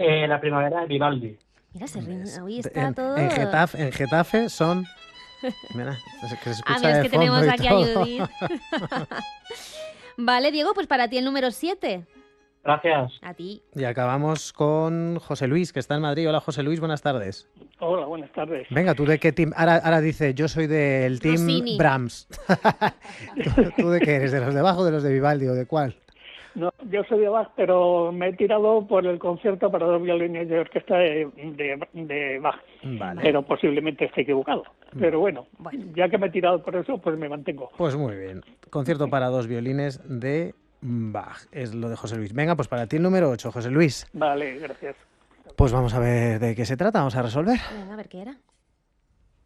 La primavera de Vivaldi. Mira, hoy De- está En, todo... en Getafe son... Mira, que se escucha mira, es de que fondo tenemos y aquí a todo. Judith. Vale, Diego, pues para ti el número 7. Gracias. A ti. Y acabamos con José Luis, que está en Madrid. Hola, José Luis, buenas tardes. Hola, buenas tardes. Venga, ¿tú de qué team? Ahora dice, yo soy del team Rossini. Brahms. ¿Tú de qué eres? ¿De los de Bach o de los de Vivaldi o de cuál? No, yo soy de Bach, pero me he tirado por el concierto para 2 violines de orquesta de Bach. Vale. Pero posiblemente esté equivocado. Pero bueno, ya que me he tirado por eso, pues me mantengo. Pues muy bien. Concierto para 2 violines de Bach. Es lo de José Luis. Venga, pues para ti el número 8, José Luis. Vale, gracias. Pues vamos a ver de qué se trata, vamos a resolver. Venga, a ver qué era.